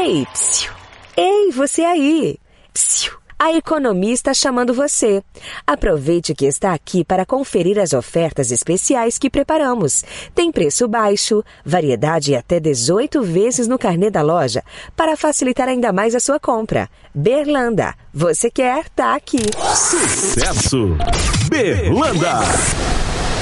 Ei, psiu. Ei, você aí. Psiu. A Economia está chamando você. Aproveite que está aqui para conferir as ofertas especiais que preparamos. Tem preço baixo, variedade e até 18 vezes no carnê da loja, para facilitar ainda mais a sua compra. Berlanda, você quer? Tá aqui. Sucesso! Berlanda!